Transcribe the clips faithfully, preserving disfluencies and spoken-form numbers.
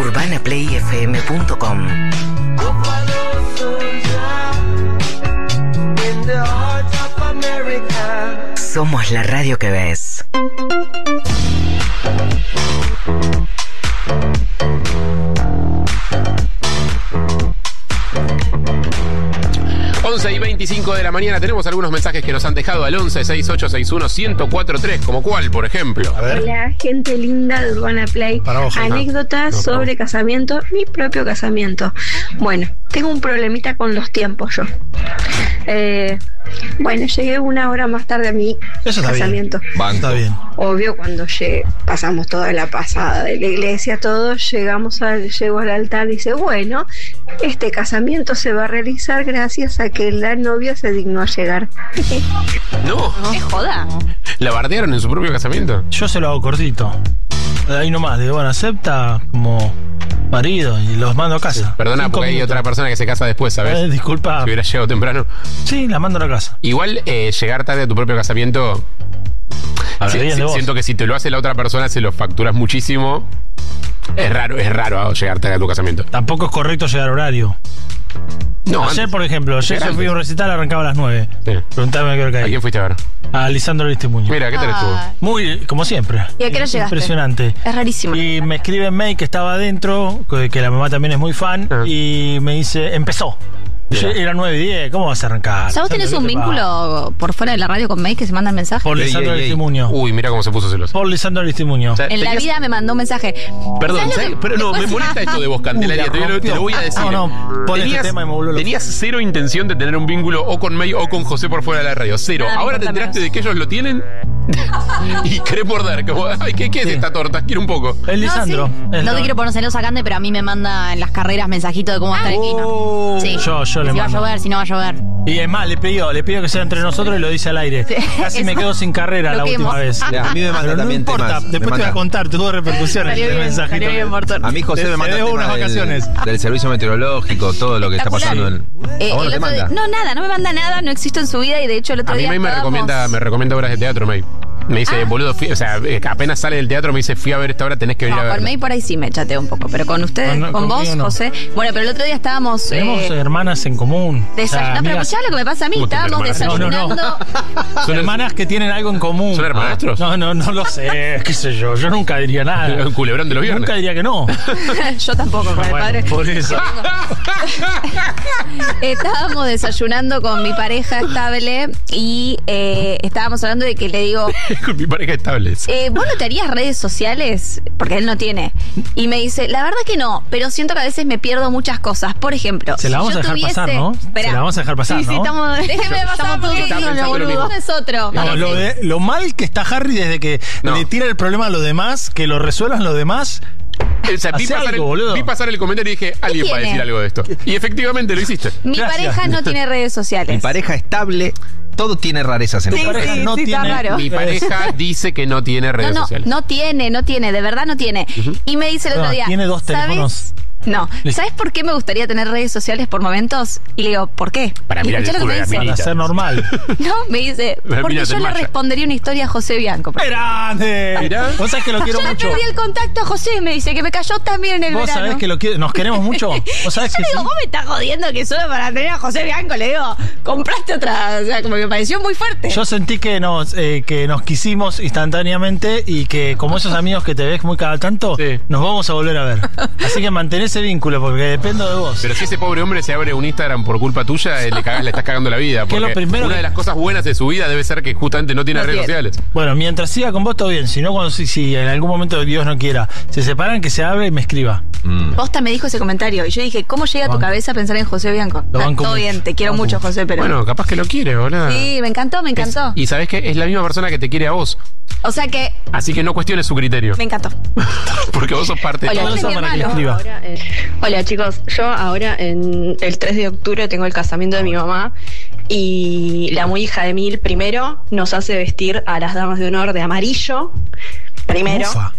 urbana play f m punto com. Somos la radio que ves. once y veinticinco de la mañana. Tenemos algunos mensajes que nos han dejado al once sesenta y ocho sesenta y uno ciento cuatro tres. ¿Como cuál, por ejemplo? A ver. Hola, gente linda de Urbana Play. Para vos, Anécdotas no, no, sobre casamiento, mi propio casamiento. Bueno, tengo un problemita con los tiempos yo. Eh, bueno, llegué una hora más tarde a mi Eso está casamiento. bien. Está bien. Obvio, cuando llegué, pasamos toda la pasada de la iglesia, todos llegamos al, llego al altar, dice, bueno, este casamiento se va a realizar gracias a que la novia se dignó a llegar. No. Es joda. ¿La bardearon en su propio casamiento? Yo se lo hago cortito. Ahí nomás, digo, bueno, acepta como marido y los mando a casa. Perdona, Cinco porque hay minutos. otra persona que se casa después, ¿sabes? Eh, disculpa. Si hubiera llegado temprano. Sí, la mando a la casa. Igual, eh, llegar tarde a tu propio casamiento. Habla si- bien si- de vos. siento que si te lo hace la otra persona, se lo facturas muchísimo. Es raro, es raro ah, llegar tarde a tu casamiento. Tampoco es correcto llegar a horario. No, ayer, antes. por ejemplo, ayer Llegar se fui a un antes. recital, arrancaba a las nueve. Sí. Preguntame a qué hora ¿A caí. quién fuiste a ver? A Lisandro Aristimuño. Mira, ¿qué tal estuvo? Ah, Muy, como siempre. ¿Y a qué hora llegaste? Impresionante. Es rarísimo. Y me escribe en mail que estaba adentro, que, que la mamá también es muy fan, Ah. y me dice, empezó. Yo, Mira. era nueve y diez, ¿cómo vas a arrancar? O sea, vos tenés Sandro, un ¿qué te vínculo por fuera de la radio con May que se mandan mensajes. Por Ey, Lisandro ey, ey. Aristimuño. Uy, mira cómo se puso celoso. Por Lisandro Aristimuño. O sea, En la tenías- vida me mandó un mensaje. Perdón, ¿Sabés lo ¿sabes? que- Pero no, me después- molesta esto de vos, Candelaria. Uy, la Te, lo- te lo voy a decir. rompió. No, no, pon este tema y me vuelvo loco. tenías cero intención de tener un vínculo o con May o con José por fuera de la radio. Cero. Nada, me Ahora te importa enteraste menos. de que ellos lo tienen y querés morder. Como, ay, ¿qué, qué es Sí. esta torta? Quiero un poco. Es Lisandro. No, sí. Es No lo- te quiero poner celosa, Cande, pero a mí me manda en las carreras mensajitos de cómo va a estar el clima. Oh. Sí. Yo, yo le Si va a mando. llover, si no va a llover. Y es más, le pidió, le pidió que sea entre nosotros y lo dice al aire. Sí. Casi me Eso. quedo sin carrera Lo la última quemo. vez. Ah. Ya, a mí me manda Pero no también importa, temas. después me te voy a manda- contar, tuvo repercusiones Salió el bien, mensajito. salió bien por torta. A mí José Se- me se manda dejó temas unas del, vacaciones. del servicio meteorológico, todo lo que está pasando en... Eh, ¿A vos no el te otro día- manda? no, nada, no me manda nada, no existo en su vida y de hecho el otro A mí día May me estábamos- recomienda, me recomienda obras de teatro, May. Me dice, Ah. boludo, fui- o sea, eh, apenas sale del teatro me dice, fui a ver esta obra, tenés que venir No, a con verla. May por ahí sí me chateo un poco, pero con ustedes, No, no, con vos, conmigo no. José. Bueno, pero el otro día estábamos. Tenemos eh, hermanas en común. desay- O sea, no, pero amigas- escuchá lo que me pasa a mí. ¿Cómo tenés Estábamos hermanas? No, no, no. desayunando. Son hermanas que tienen algo en común. ¿Son hermanastros? No, no, no lo sé, qué sé yo. Yo nunca diría nada. Un culebrón de los viernes. Nunca diría que no. Yo tampoco, con el Bueno, padre. por eso. Estábamos desayunando con mi pareja estable y eh, estábamos hablando de que le digo, Con mi pareja estable. eh, ¿vos no te harías redes sociales? Porque él no tiene. Y me dice, la verdad que no, pero siento que a veces me pierdo muchas cosas. Por ejemplo, Se la si vamos yo a dejar tuviese- pasar, ¿no? Esperá. Se la vamos a dejar pasar, Sí, sí, ¿no? estamos. Déjeme Yo- pasar estaba porque pensando lo boludo, mismo. es otro. No, Dale, lo, sí. de- lo mal que está Harry desde que No. le tira el problema a los demás, que lo resuelvan los demás. O sea, vi Hacé pasar, algo, el, boludo. vi pasar el comentario y dije, alguien va a tiene? decir algo de esto. Y efectivamente lo hiciste. Mi Gracias. pareja no tiene redes sociales. Mi pareja estable, todo tiene rarezas en Tu Sí, ella. pareja sí, no sí, está tiene. raro. Mi pareja dice que no tiene No, redes no, sociales. no tiene, no tiene, de verdad no tiene. Y me dice el otro No, día. tiene dos ¿sabes? teléfonos. No, Listo. ¿sabes por qué me gustaría tener redes sociales por momentos? Y le digo, ¿por qué? Para Y mirar el escuchá lo culo que de me la dice. minita. Para ser normal. No, me dice, La porque mina yo te le enmaya. respondería una historia a José Bianco. ¡Grande! Mirá. Vos sabés que lo quiero Yo le mucho. perdí el contacto a José, me dice que me cayó también en el Vos verano. sabés que lo quiero. Nos queremos mucho. Vos sabés Yo que le digo, sí. vos me estás jodiendo que solo para tener a José Bianco, le digo, compraste otra, o sea, como que me pareció muy fuerte. Yo sentí que nos, eh, que nos quisimos instantáneamente y que como esos amigos que te ves muy cada tanto, Sí. nos vamos a volver a ver. Así que mantén ese vínculo porque dependo de vos. Pero si ese pobre hombre se abre un Instagram por culpa tuya, eh, le, cagás, le estás cagando la vida. Que Porque lo primero una que- de las cosas buenas de su vida debe ser que justamente no tiene No redes tiene. sociales. Bueno, mientras siga con vos todo bien. Si no, cuando si, si en algún momento Dios no quiera, se separan, que se abre y me escriba. Mm. Posta me dijo ese comentario y yo dije, ¿cómo llega a tu Banco. cabeza a pensar en José Bianco? Lo Ah, banco todo mucho. bien, te quiero Lo banco mucho, mucho. José, pero... Bueno, capaz que lo quiere, boludo. Sí, me encantó, me encantó. Y sabés que es la misma persona que te quiere a vos. O sea que Así que no cuestiones su criterio. me encantó. Porque vos sos parte de Hola, todo hola, eso. mi para que le hermano. escriba. Ahora, eh, Hola chicos, yo ahora en el tres de octubre tengo el casamiento de mi mamá y la muy hija de Mil primero nos hace vestir a las damas de honor de amarillo, primero, Ufa.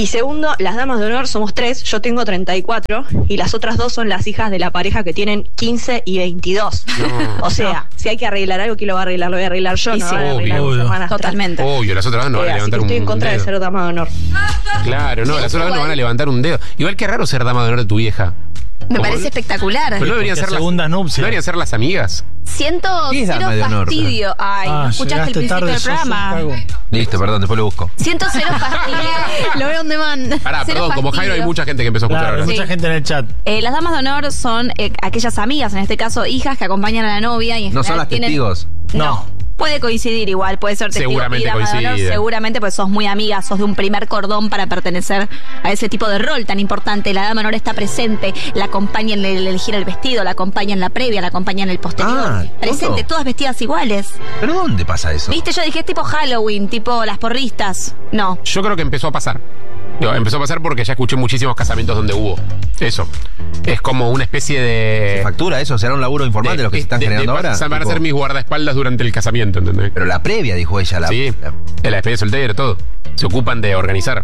Y segundo, las damas de honor somos tres, yo tengo treinta y cuatro y las otras dos son las hijas de la pareja que tienen quince y veintidós. No. O sea, si hay que arreglar algo, ¿quién lo va a arreglar? Lo voy a arreglar yo, Y no sí, lo van a arreglar obvio. mis hermanas. Totalmente. Obvio, las otras dos no van a Eh, así levantar que un estoy en contra dedo. de ser dama de honor. Claro, no, las otras dos no van a levantar un dedo. Igual que raro ser dama de honor de tu vieja. Me Como- parece espectacular. Pero no deberían porque ser las segundas nupcias. ¿No deberían ser las amigas? Siento ¿Qué es cero dama de honor? fastidio. Ay, Ah, ¿no escuchaste el llegaste principio tarde, del sos un programa? cago. Listo, perdón, después lo busco. Siento cero fastidio. Lo veo on demand. Pará, Cero perdón, como Jairo hay fastidio. mucha gente que empezó a escuchar Claro, hay ahora. mucha Sí. gente en el chat. Eh, las damas de honor son eh, aquellas amigas, en este caso hijas, que acompañan a la novia y en ¿No son general las tienen- testigos? No. No. Puede coincidir igual, puede ser testigo Seguramente y dama de honor, coincide. seguramente pues sos muy amiga, sos de un primer cordón para pertenecer a ese tipo de rol tan importante. La dama de honor está presente, la acompaña en el elegir el vestido, la acompaña en la previa, la acompaña en el posterior. Ah, presente, ¿todo? todas vestidas iguales. ¿Pero dónde pasa eso? Viste, yo dije es tipo Halloween, tipo las porristas. No. Yo creo que empezó a pasar. Digo, empezó a pasar porque ya escuché muchísimos casamientos donde hubo eso. Es como una especie de... ¿Se factura eso? ¿Será un laburo informal de, los que se están de- generando de- ahora? Van a Tipo- ser mis guardaespaldas durante el casamiento, ¿entendés? Pero la previa, dijo ella. La, Sí, la- en la despedida soltera, todo. Se ocupan de organizar.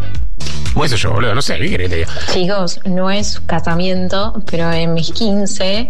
Eso yo, boludo, no sé, ¿qué querés que te diga? Chicos, no es casamiento, pero en mis quince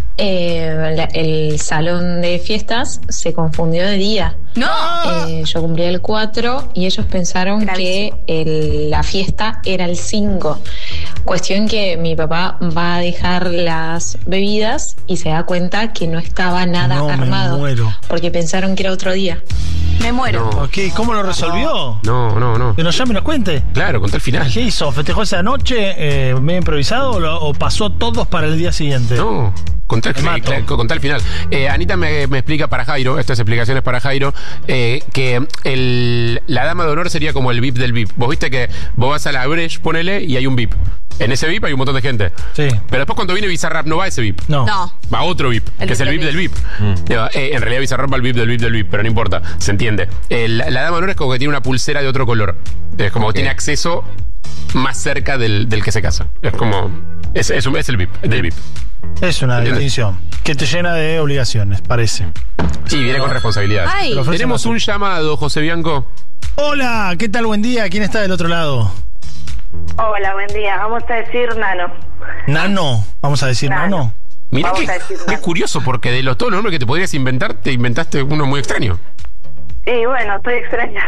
eh, la- el salón de fiestas se confundió de día. ¡No! Eh, yo cumplí el cuatro y ellos pensaron Gravísimo. que el- la fiesta era el cinco. Cuestión que mi papá va a dejar las bebidas y se da cuenta que no estaba nada No, me armado. muero. Porque pensaron que era otro día. Me muero. No. Ok, ¿cómo lo resolvió? No, no, no. Que nos llame y nos cuente. Claro, conté el final. ¿Qué hizo? ¿Festejó esa noche eh, medio improvisado o, lo- o pasó todos para el día siguiente? No, conté el, Me mato. cla- conté el final. Eh, Anita me, me explica para Jairo, estas explicaciones para Jairo, eh, que el, la dama de honor sería como el V I P del V I P. Vos viste que vos vas a la Breche, ponele, y hay un V I P. En ese V I P hay un montón de gente. Sí. Pero después cuando viene Bizarrap no va ese V I P. No. No. Va otro V I P, El que es el V I P del V I P. Digo, eh, en realidad Bizarrap va al V I P del V I P del V I P, pero no importa, se entiende. Eh, la, la dama de honor es como que tiene una pulsera de otro color. Es como Ok. que tiene acceso más cerca del, del que se casa. Es como... Es, es, un- es el V I P, del V I P. Es una ¿Entiendes? distinción que te llena de obligaciones, parece. Sí, viene con responsabilidades. Ay. Pero ofrece Tenemos más- un llamado, José Bianco. Hola, ¿qué tal? Buen día. ¿Quién está del otro lado? Hola, buen día. Vamos a decir Nano. Nano. Vamos a decir Nano. Nano. Mirá Vamos qué, a decir qué nada. curioso, porque de los todos los nombres que te podrías inventar, te inventaste uno muy extraño. Y bueno, estoy extraña.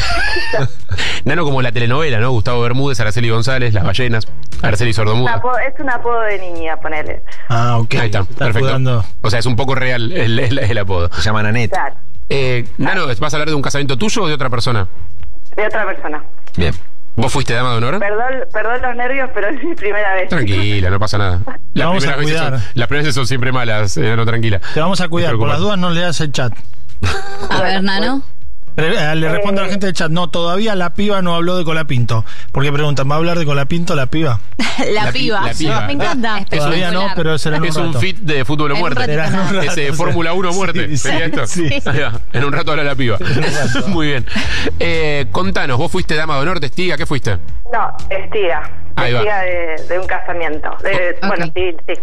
Nano como la telenovela, ¿no? Gustavo Bermúdez, Araceli González, Las Ballenas, Araceli Un Sordomuda. apodo- es un apodo de niña, ponele. Ah, ok. Ahí está, Se perfecto. jugando. O sea, es un poco real el, el- el apodo. Se llama Nanette. Claro. Eh, Nano, ¿vas a hablar de un casamiento tuyo o de otra persona? De otra persona. Bien. ¿Vos fuiste dama de honor? Perdón, perdón los nervios, pero es mi primera vez. Tranquila, no pasa nada. Las vamos a primeras veces cuidar. son, las primeras veces son siempre malas, eh, no, tranquila. Te vamos a cuidar. No te Por las preocupes. dudas no leas el chat. A ver, Nano. Re- eh, Le responde a la gente del chat. No, todavía la piba no habló de Colapinto. Porque preguntan, ¿va a hablar de Colapinto la piba? La, La pi- piba. la piba. Me encanta. Todavía no, pero será en un Es un rato. fit de fútbol o En un muerte. ratito Será en un nada. rato, Es eh, o sea. Fórmula uno o muerte. Sí, ¿Sería sí, esto? sí. Ahí va. En un rato habla la piba. un rato. Muy bien. Eh, contanos, ¿vos fuiste dama de honor, testiga? ¿Qué fuiste? No, testiga. Ahí va. Testiga de, de un casamiento. De, Ok. Bueno, sí, sí.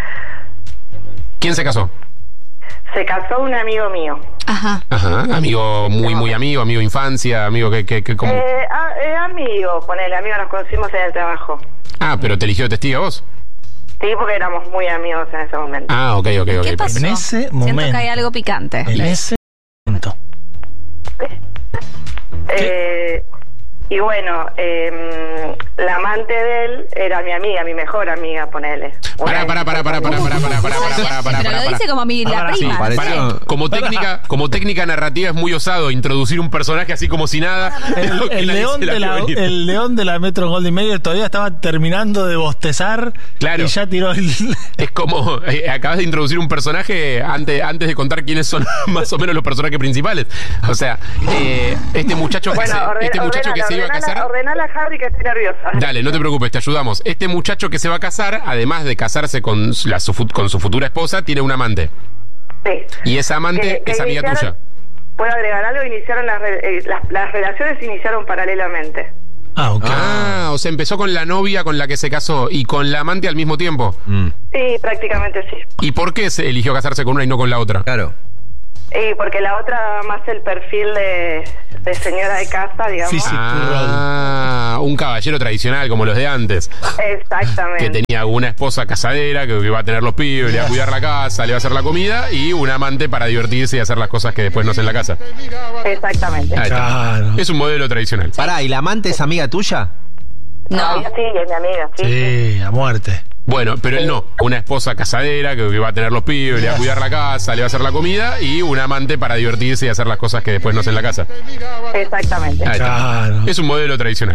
¿Quién se casó? Se casó un amigo mío. Ajá. Ajá. Amigo, muy, muy amigo, amigo de infancia, amigo que, que, que como... Eh, ah, eh, amigo, ponele, amigo, nos conocimos en el trabajo. Ah, pero te eligió de testiga vos. Sí, porque éramos muy amigos en ese momento. Ah, ok, ok, ok. ¿Qué pasó? En ese Siento momento. que hay algo picante. En ese momento. Eh, y bueno, eh, la amante de él era mi amiga, mi mejor amiga, ponele. Pará, pará, pará, pará, pará, pará, pará, pará, pará, pará, pará, Pero lo pará. dice como mi la Ahora sí, prima. parece- Pará, como técnica, como técnica narrativa es muy osado introducir un personaje así como si nada. El, Que el nadie león se la de la, vio venir. el león de la Metro Golden Mayer todavía estaba terminando de bostezar. Claro. Y ya tiró el. Es como, eh, acabas de introducir un personaje antes, antes de contar quiénes son más o menos los personajes principales. O sea, eh, este muchacho que Bueno, se, orden- este muchacho que ordenala, se iba a ordenala, casar. ordenala, Harry, que estoy nerviosa. Dale, no te preocupes, te ayudamos. Este muchacho que se va a casar, además de casarse con, la, su, fu- con su futura esposa, tiene un amante. Sí. Y esa amante Que- que es amiga iniciaron- tuya. ¿Puedo agregar algo? Iniciaron las, re- eh, las, las relaciones se iniciaron paralelamente. Ah, ok. Ah, o sea, empezó con la novia con la que se casó y con la amante al mismo tiempo. Mm, Sí, prácticamente sí. ¿Y por qué se eligió casarse con una y no con la otra? claro. Y porque la otra daba más el perfil de, de señora de casa, digamos. Ah, un caballero tradicional como los de antes. Exactamente. Que tenía una esposa casadera que va a tener los pibes, le va a cuidar la casa, le va a hacer la comida, y un amante para divertirse y hacer las cosas que después no hace en la casa. Exactamente. Ahí está. Claro. Es un modelo tradicional. Pará, ¿y la amante es amiga tuya? No. Todavía sí, es mi amiga, sí. Sí, a muerte. Bueno, pero él no. Una esposa casadera que va a tener los pibes, le va a cuidar la casa, le va a hacer la comida, y un amante para divertirse y hacer las cosas que después no hace en la casa. Exactamente. Ahí está. Claro. Es un modelo tradicional.